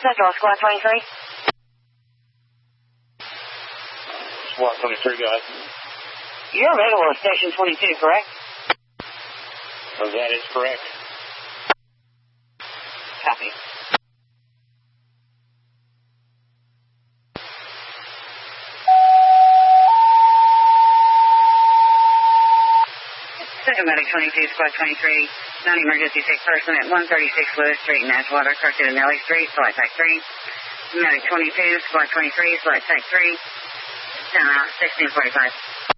Central, Squad 23. Squad 23, go ahead. You're available at Station 22, correct? That is correct. Copy. Second Medic 22, Squad 23, non-emergency sick person at 136 Lewis Street in Edgewater, corrected in Ellie Street, Flight Type 3. Medic 22, Squad 23, Flight Type 3, 10 out, 1645.